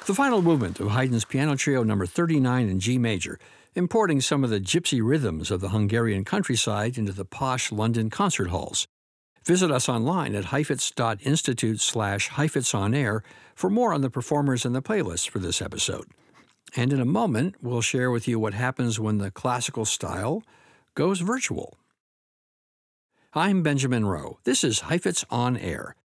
The final movement of Haydn's Piano Trio No. 39 in G major, importing some of the gypsy rhythms of the Hungarian countryside into the posh London concert halls. Visit us online at heifetz.institute/HeifetzOnAir for more on the performers and the playlist for this episode. And in a moment, we'll share with you what happens when the classical style goes virtual. I'm Benjamin Rowe. This is Heifetz on Air.